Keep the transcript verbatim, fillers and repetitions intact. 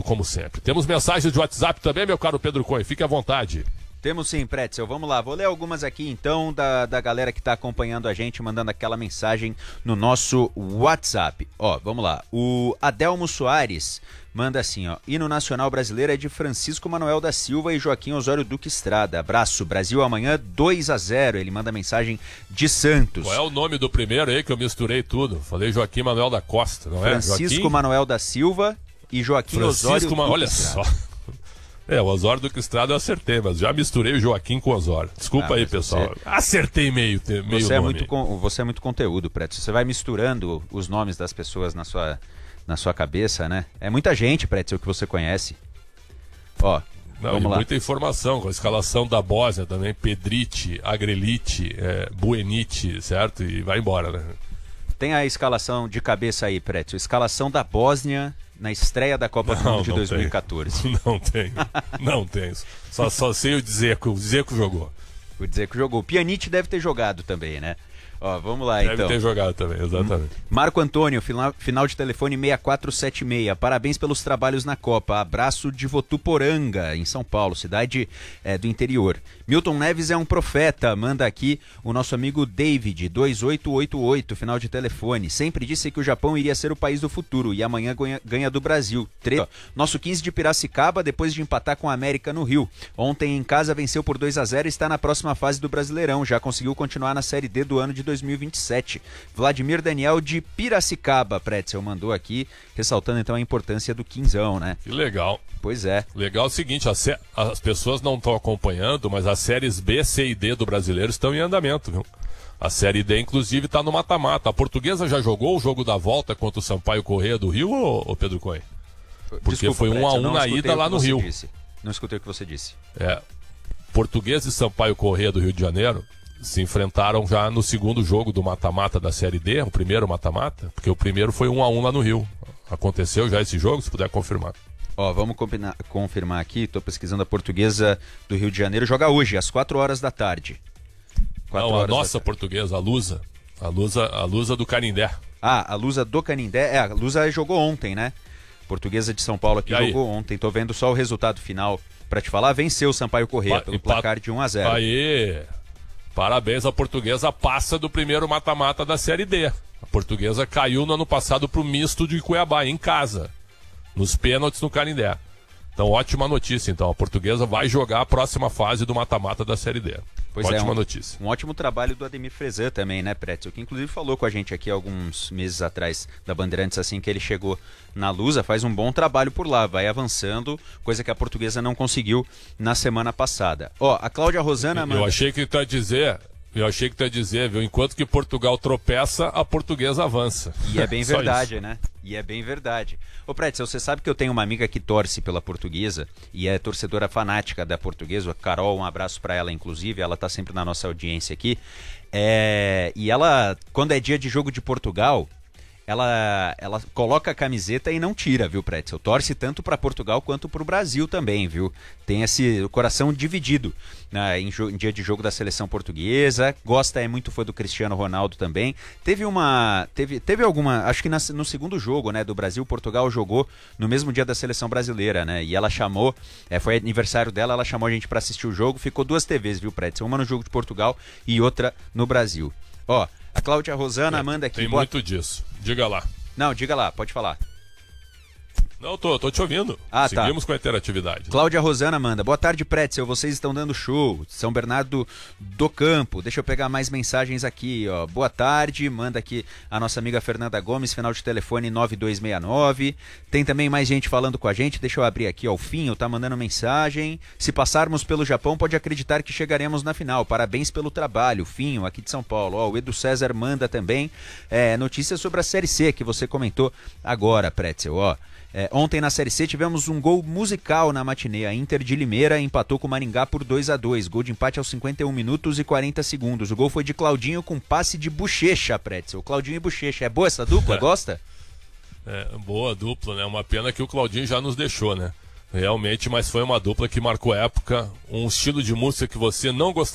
como sempre. Temos mensagens de WhatsApp também, meu caro Pedro Cunha, fique à vontade. Temos sim, Pretzel. Vamos lá, vou ler algumas aqui então da, da galera que está acompanhando a gente, mandando aquela mensagem no nosso WhatsApp. Ó, vamos lá. O Adelmo Soares manda assim, ó. Hino nacional brasileiro é de Francisco Manuel da Silva e Joaquim Osório Duque Estrada. Abraço, Brasil amanhã dois a zero. Ele manda mensagem de Santos. Qual é o nome do primeiro aí que eu misturei tudo? Falei Joaquim Manuel da Costa, não é? Francisco Joaquim? Manuel da Silva e Joaquim Francisco Osório Duque Ma... Olha Estrada. só. É, o Osório Duque Estrada eu acertei, mas já misturei o Joaquim com o Osório. Desculpa Ah, aí, pessoal. Você... Acertei meio, meio você é nome. muito con... Você é muito conteúdo, Pretzel. Você vai misturando os nomes das pessoas na sua, na sua cabeça, né? É muita gente, Pretzel, que você conhece. Ó, Não, vamos e lá. muita informação, com a escalação da Bósnia também, Pedrite, Agrelite, é, Buenite, certo? E vai embora, né? Tem a escalação de cabeça aí, Pretzel. Escalação da Bósnia na estreia da Copa do Não, Mundo de não dois mil e quatorze. Tenho. Não tenho, não tenho. Só, só sei o Dzeko, o Dzeko jogou. Vou dizer que jogou. O Pjanic deve ter jogado também, né? Ó, vamos lá Deve então. ter jogado também, exatamente. Marco Antônio, final, final de telefone seis quatro sete seis. Parabéns pelos trabalhos na Copa. Abraço de Votuporanga, em São Paulo, cidade é, do interior. Milton Neves é um profeta. Manda aqui o nosso amigo David, dois oito oito oito, final de telefone. Sempre disse que o Japão iria ser o país do futuro e amanhã ganha, ganha do Brasil. Tre... Nosso quinze de Piracicaba, depois de empatar com a América no Rio. Ontem em casa venceu por dois a zero e está na próxima fase do Brasileirão. Já conseguiu continuar na Série D do ano de dois mil e vinte e sete. Vladimir Daniel de Piracicaba, Pretzel, mandou aqui, ressaltando então a importância do quinzão, né? Que legal. Pois é. Legal é o seguinte, a sé... as pessoas não estão acompanhando, mas as séries B, C e D do brasileiro estão em andamento, viu? A Série D, inclusive, está no mata-mata. A Portuguesa já jogou o jogo da volta contra o Sampaio Corrêa do Rio, ou, ou Pedro Coelho? Porque Desculpa, foi um a um na ida lá no Rio. Disse. Não escutei o que você disse. É, Portuguesa e Sampaio Corrêa do Rio de Janeiro se enfrentaram já no segundo jogo do mata-mata da Série D, o primeiro mata-mata, porque o primeiro foi um a um lá no Rio. Aconteceu já esse jogo, se puder confirmar. Ó, vamos combinar, confirmar aqui, estou pesquisando a Portuguesa do Rio de Janeiro, joga hoje, às quatro horas da tarde. Não, a nossa Portuguesa, a Lusa, a Lusa, a Lusa do Canindé. Ah, a Lusa do Canindé, é, a Lusa jogou ontem, né? Portuguesa de São Paulo aqui jogou ontem, tô vendo só o resultado final para te falar, venceu o Sampaio Corrêa pelo Empat... placar de um a zero. Aí, parabéns, a Portuguesa passa do primeiro mata-mata da Série D. A Portuguesa caiu no ano passado pro misto de Cuiabá, em casa, nos pênaltis no Canindé. Então, ótima notícia, então. A Portuguesa vai jogar a próxima fase do mata-mata da Série D. Pois ótima é, um, notícia. Um ótimo trabalho do Ademir Frezan também, né, Pretzel? Que inclusive falou com a gente aqui alguns meses atrás da Bandeirantes, assim que ele chegou na Lusa, faz um bom trabalho por lá, vai avançando, coisa que a Portuguesa não conseguiu na semana passada. Ó, a Cláudia Rosana... Eu manda... achei que tu ia dizer... Eu achei que tu ia dizer, viu? Enquanto que Portugal tropeça, a Portuguesa avança. E é bem verdade, isso. né? E é bem verdade. Ô, Pretzel, você sabe que eu tenho uma amiga que torce pela Portuguesa e é torcedora fanática da Portuguesa, a Carol, um abraço pra ela, inclusive, ela tá sempre na nossa audiência aqui. É... E ela, quando é dia de jogo de Portugal... Ela, ela coloca a camiseta e não tira, viu, Pretzel? Torce tanto para Portugal quanto para o Brasil também, viu? Tem esse o coração dividido, né, em, em dia de jogo da seleção portuguesa. Gosta, é muito fã do Cristiano Ronaldo também. Teve uma... Teve, teve alguma... Acho que na, no segundo jogo, né, do Brasil, Portugal jogou no mesmo dia da seleção brasileira, né? E ela chamou... É, foi aniversário dela, ela chamou a gente para assistir o jogo. Ficou duas T Vs, viu, Pretzel? Uma no jogo de Portugal e outra no Brasil. Ó... A Cláudia Rosana é, manda aqui... Tem boa... muito disso. Diga lá. Não, diga lá, pode falar. Não, tô, tô te ouvindo. Ah, Seguimos tá. com a interatividade. Cláudia Rosana manda. Boa tarde, Pretzel. Vocês estão dando show. São Bernardo do Campo. Deixa eu pegar mais mensagens aqui, ó. Boa tarde. Manda aqui a nossa amiga Fernanda Gomes, final de telefone nove dois seis nove. Tem também mais gente falando com a gente. Deixa eu abrir aqui, ó. O Finho tá mandando mensagem. Se passarmos pelo Japão, pode acreditar que chegaremos na final. Parabéns pelo trabalho. Finho, aqui de São Paulo. Ó, o Edu César manda também é, notícias sobre a Série C, que você comentou agora, Pretzel, ó. É, ontem na Série C tivemos um gol musical na matinê. A Inter de Limeira empatou com o Maringá por dois a dois. Gol de empate aos cinquenta e um minutos e quarenta segundos. O gol foi de Claudinho com passe de Bochecha, Pretzel. Claudinho e Bochecha. É boa essa dupla? Gosta? É, boa dupla, né? Uma pena que o Claudinho já nos deixou, né? Realmente, mas foi uma dupla que marcou época. Um estilo de música que você não gostaria